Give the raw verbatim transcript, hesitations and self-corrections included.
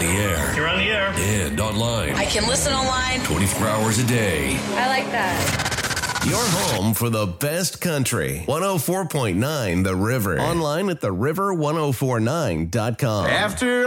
the air. You're on the air. And online. I can listen online. twenty-four hours a day. I like that. Your home for the best country. one oh four point nine The River. Online at the river ten forty-nine dot com. After